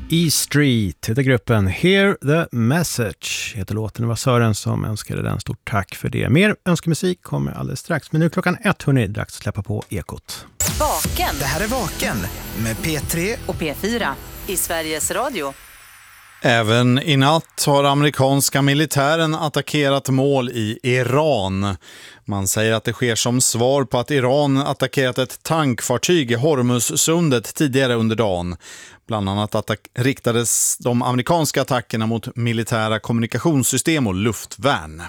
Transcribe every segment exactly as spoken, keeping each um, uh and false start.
E-Street heter gruppen. Hear the Message heter låten. Det var Sören som önskade den. Stort tack för det. Mer önskemusik kommer alldeles strax. Men nu klockan ett, hörni, dags att släppa på Ekot. Vaken. Det här är Vaken med P tre och P fyra i Sveriges Radio. Även i natt har amerikanska militären attackerat mål i Iran. Man säger att det sker som svar på att Iran attackerat ett tankfartyg i Hormuzsundet tidigare under dagen. Bland annat attack- riktades de amerikanska attackerna mot militära kommunikationssystem och luftvärn.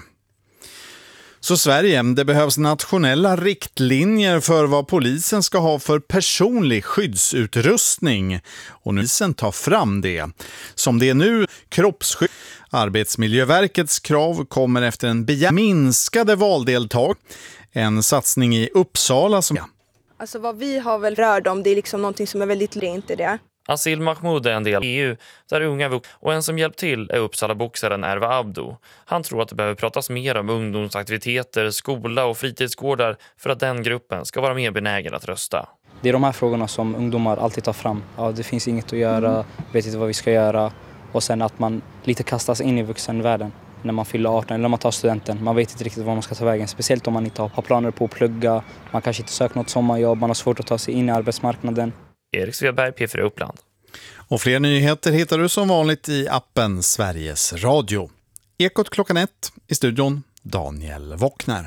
Så Sverige, det behövs nationella riktlinjer för vad polisen ska ha för personlig skyddsutrustning. Och nu polisen tar fram det. Som det är nu, kroppsskydd. Arbetsmiljöverkets krav kommer efter en begäran minskade valdeltag. En satsning i Uppsala som... Alltså vad vi har väl rört om, det är liksom någonting som är väldigt rent i det. Asil Mahmoud är en del av E U där unga vux och en som hjälpt till är Uppsala-boxaren Erva Abdo. Han tror att det behöver pratas mer om ungdomsaktiviteter, skola och fritidsgårdar för att den gruppen ska vara mer benägen att rösta. Det är de här frågorna som ungdomar alltid tar fram. Ja, det finns inget att göra, vet inte vad vi ska göra. Och sen att man lite kastas in i vuxenvärlden när man fyller arton eller när man tar studenten. Man vet inte riktigt vad man ska ta vägen, speciellt om man inte har planer på att plugga. Man kanske inte söker något sommarjobb, man har svårt att ta sig in i arbetsmarknaden. Erik Sveberg, P fyra Uppland. Och fler nyheter hittar du som vanligt i appen Sveriges Radio. Ekot klockan ett, i studion Daniel Wockner.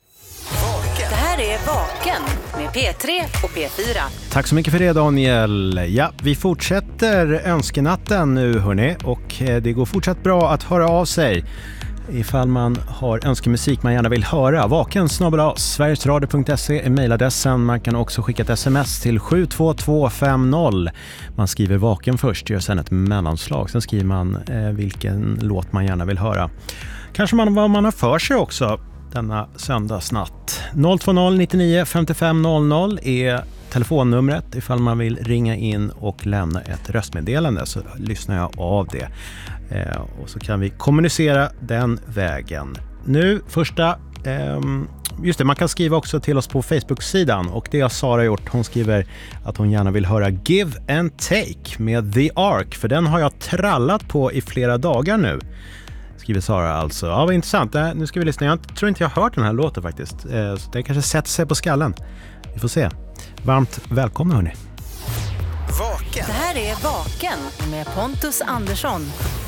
Det här är Vaken med P tre och P fyra. Tack så mycket för det, Daniel. Ja, vi fortsätter önskenatten nu, hörni, och det går fortsatt bra att höra av sig ifall man har önskemusik man gärna vill höra. Vaken snabel-a sverigesradio punkt se är mejladressen. Man kan också skicka ett sms till sju två två fem noll. Man skriver Vaken först, gör sen ett mellanslag. Sen skriver man eh, vilken låt man gärna vill höra. Kanske man vad man har för sig också denna söndagsnatt. noll två noll nittionio femtiofem noll noll är telefonnumret ifall man vill ringa in och lämna ett röstmeddelande, så lyssnar jag av det. Eh, och så kan vi kommunicera den vägen. Nu första, eh, just det, man kan skriva också till oss på Facebook-sidan, och det har Sara gjort. Hon skriver att hon gärna vill höra Give and Take med The Ark, för den har jag trallat på i flera dagar nu. Skriver Sara alltså. Ja, vad intressant. Äh, nu ska vi lyssna. Jag tror inte jag har hört den här låten faktiskt. Eh, så det kanske sätter sig på skallen. Vi får se. Varmt välkomna, hörni. Vaken. Det här är Vaken med Pontus Andersson.